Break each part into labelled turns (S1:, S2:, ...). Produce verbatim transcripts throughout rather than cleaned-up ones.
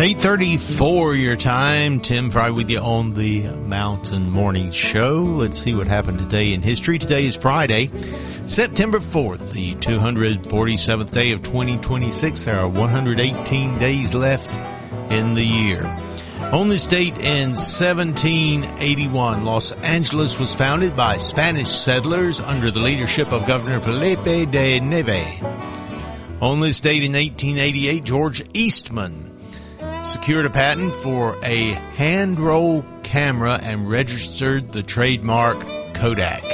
S1: eight thirty-four your time. Tim Fry with you on the Mountain Morning Show. Let's see what happened today in history. Today is Friday, September fourth, the two hundred forty-seventh day of twenty twenty-six. There are one hundred eighteen days left in the year. On this date in seventeen eighty-one, Los Angeles was founded by Spanish settlers under the leadership of Governor Felipe de Neve. On this date in eighteen eighty-eight, George Eastman secured a patent for a hand-roll camera and registered the trademark Kodak.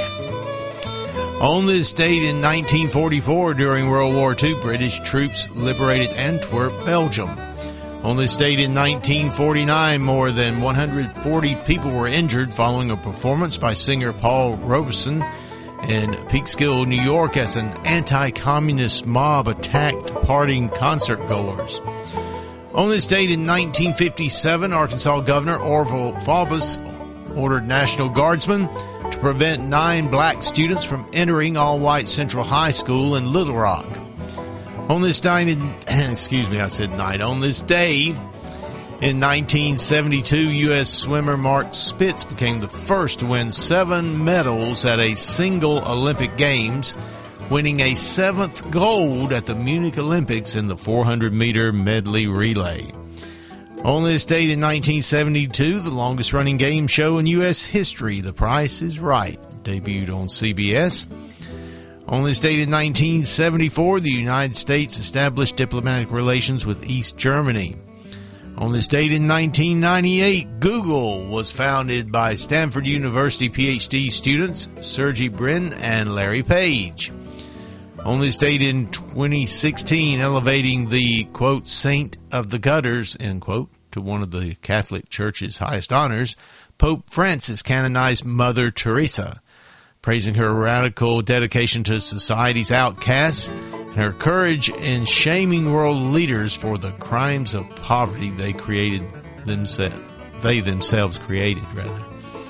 S1: On this date in nineteen forty-four, during World War Two, British troops liberated Antwerp, Belgium. On this date in nineteen forty-nine, more than one hundred forty people were injured following a performance by singer Paul Robeson in Peekskill, New York, as an anti-communist mob attacked departing concert-goers. On this date in nineteen fifty-seven, Arkansas Governor Orville Faubus ordered National Guardsmen to prevent nine black students from entering all-white Central High School in Little Rock. On this night in, excuse me, I said night. On this day in nineteen seventy-two, U S swimmer Mark Spitz became the first to win seven medals at a single Olympic Games, winning a seventh gold at the Munich Olympics in the four hundred meter medley relay. On this date in nineteen seventy-two, the longest-running game show in U S history, The Price is Right, debuted on C B S. On this date in nineteen seventy-four, the United States established diplomatic relations with East Germany. On this date in nineteen ninety-eight, Google was founded by Stanford University P H D students Sergey Brin and Larry Page. On this date in twenty sixteen, elevating the, quote, saint of the gutters, end quote, to one of the Catholic Church's highest honors, Pope Francis canonized Mother Teresa, praising her radical dedication to society's outcasts and her courage in shaming world leaders for the crimes of poverty they created themselves. They themselves created, rather.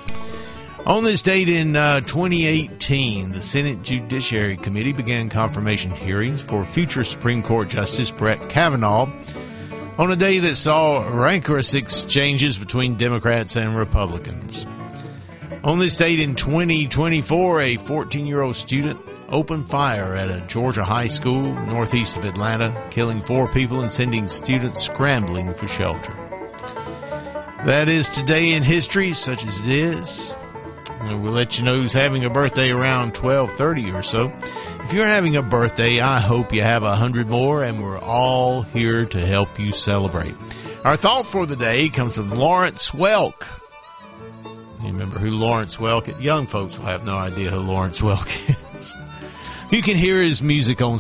S1: On this date in uh, twenty eighteen, the Senate Judiciary Committee began confirmation hearings for future Supreme Court Justice Brett Kavanaugh on a day that saw rancorous exchanges between Democrats and Republicans. On this date in twenty twenty-four, a fourteen-year-old student opened fire at a Georgia high school northeast of Atlanta, killing four people and sending students scrambling for shelter. That is today in history, such as it is. And we'll let you know who's having a birthday around twelve thirty or so. If you're having a birthday, I hope you have a hundred more, and we're all here to help you celebrate. Our thought for the day comes from Lawrence Welk. You remember who Lawrence Welk is? Young folks will have no idea who Lawrence Welk is. You can hear his music on